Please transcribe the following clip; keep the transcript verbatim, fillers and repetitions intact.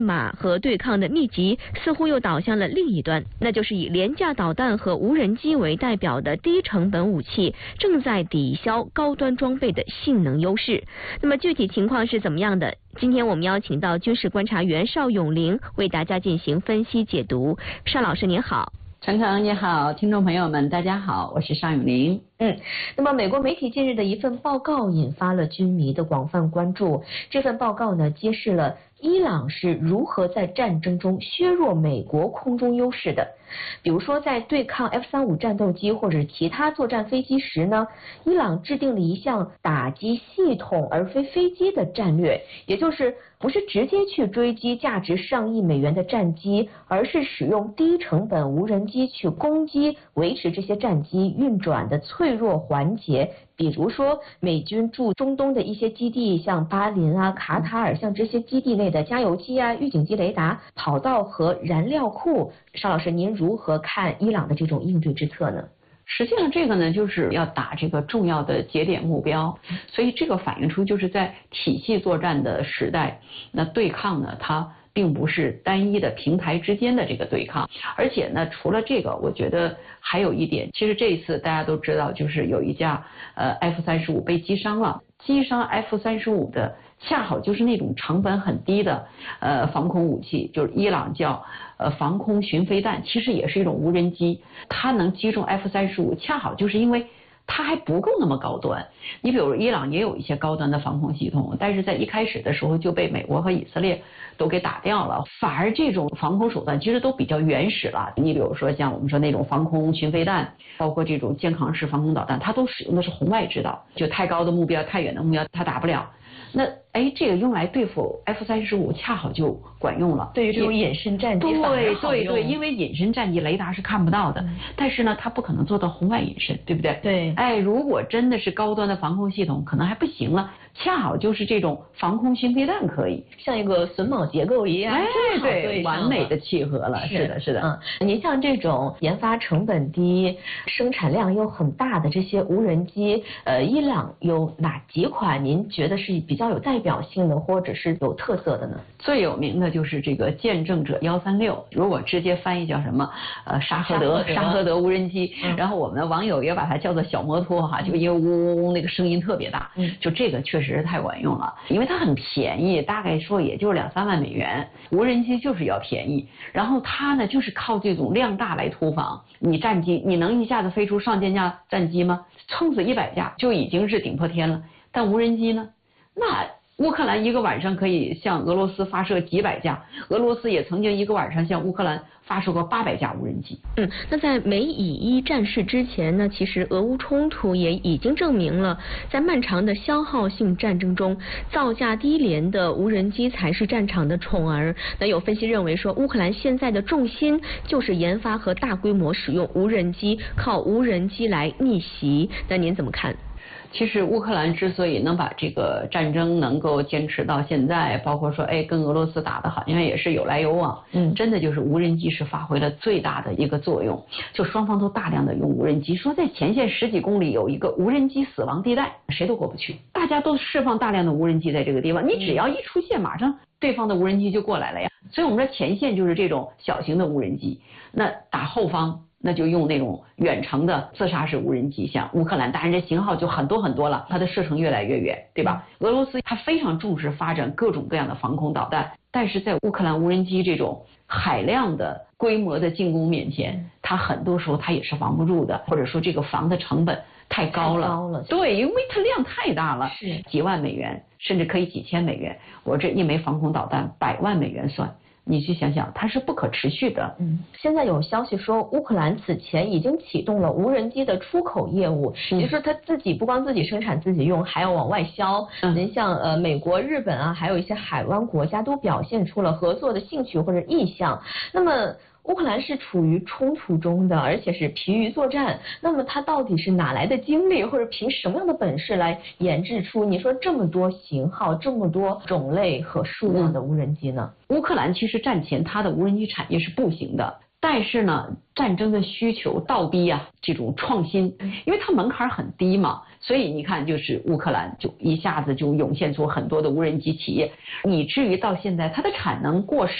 马和对抗的秘籍似乎又导向了另一端，那就是以廉价导弹和无人机为代表的低成本武器正在抵消高端装备的性能优势。那么具体情况是怎么样的？今天我们邀请到军事观察员邵永龄为大家进行分析解读。邵老师您好。 陈诚你好，听众朋友们大家好，我是邵永龄。 嗯，那么美国媒体近日的一份报告引发了军迷的广泛关注。这份报告呢，揭示了伊朗是如何在战争中削弱美国空中优势的。比如说，在对抗 F 三十五 战斗机或者其他作战飞机时呢，伊朗制定了一项打击系统而非飞机的战略，也就是不是直接去追击价值上亿美元的战机，而是使用低成本无人机去攻击维持这些战机运转的脆弱环节。比如说美军驻中东的一些基地，像巴林啊、卡塔尔，像这些基地内的加油机啊、预警机雷达、跑道和燃料库。邵老师，您如何看伊朗的这种应对之策呢？ 实际上这个呢，就是要打这个重要的节点目标，所以这个反映出就是在体系作战的时代，那对抗呢，它并不是单一的平台之间的这个对抗，而且呢，除了这个，我觉得还有一点，其实这一次大家都知道，就是有一架呃 F 三十五被击伤了，击伤 F 三十五的恰好就是那种成本很低的呃防空武器，就是伊朗叫呃防空巡飞弹，其实也是一种无人机，它能击中 F 三十五，恰好就是因为它还不够那么高端。你比如伊朗也有一些高端的防空系统，但是在一开始的时候就被美国和以色列都给打掉了，反而这种防空手段其实都比较原始了。你比如说像我们说那种防空巡飞弹，包括这种肩扛式防空导弹，它都使用的是红外指导，就太高的目标、太远的目标它打不了。那哎，这个用来对付 F 三十五恰好就管用了。 对于这种隐身战机反而好用， 对对对，因为隐身战机雷达是看不到的，嗯、但是呢，它不可能做到红外隐身，对不对？ 对。 哎，如果真的是高端的防空系统，可能还不行了。恰好就是这种防空巡飞弹可以像一个榫卯结构一样， 哎，对，完美的契合了。 是是的，是的。 嗯，您像这种研发成本低、生产量又很大的这些无人机，呃，伊朗有哪几款您觉得是比较有代表性的，或者是有特色的呢？ 最有名的就是这个见证者一三六，如果直接翻译叫什么呃沙赫德沙赫德无人机，嗯、然后我们的网友也把它叫做小摩托哈，就因为嗡嗡嗡那个声音特别大，嗯、就这个确实是太管用了，因为它很便宜，大概说也就是两三万美元，无人机就是要便宜，然后它呢就是靠这种量大来突防。你战机你能一下子飞出上千架战机吗？撑死一百架就已经是顶破天了，但无人机呢，那乌克兰一个晚上可以向俄罗斯发射几百架，俄罗斯也曾经一个晚上向乌克兰发射过八百架无人机。 嗯，那在美以一战事之前呢，其实俄乌冲突也已经证明了，在漫长的消耗性战争中，造价低廉的无人机才是战场的宠儿。那有分析认为说，乌克兰现在的重心就是研发和大规模使用无人机，靠无人机来逆袭。那您怎么看？ 其实乌克兰之所以能把这个战争能够坚持到现在，包括说哎跟俄罗斯打的好像也是有来有往，嗯，真的就是无人机是发挥了最大的一个作用，就双方都大量的用无人机，说在前线十几公里有一个无人机死亡地带，谁都过不去，大家都释放大量的无人机在这个地方，你只要一出现，马上对方的无人机就过来了呀，所以我们说前线就是这种小型的无人机，那打后方那就用那种远程的自杀式无人机，像乌克兰，当然这型号就很多很多了，它的射程越来越远，对吧？俄罗斯它非常重视发展各种各样的防空导弹，但是在乌克兰无人机这种海量的规模的进攻面前，它很多时候它也是防不住的，或者说这个防的成本太高了， 太高了， 对，因为它量太大了， 是几万美元，甚至可以几千美元，我这一枚防空导弹百万美元算。你去想想，它是不可持续的。 嗯，现在有消息说，乌克兰此前已经启动了无人机的出口业务，也就是说，他自己不光自己生产自己用，还要往外销。嗯，您像呃美国、日本啊，还有一些海湾国家都表现出了合作的兴趣或者意向。那么乌克兰是处于冲突中的，而且是疲于作战。那么他到底是哪来的精力，或者凭什么样的本事来研制出你说这么多型号、这么多种类和数量的无人机呢？ 乌克兰其实战前它的无人机产业是不行的。 但是呢，战争的需求倒逼啊这种创新，因为它门槛很低嘛，所以你看，就是乌克兰就一下子就涌现出很多的无人机企业，以至于到现在它的产能过剩。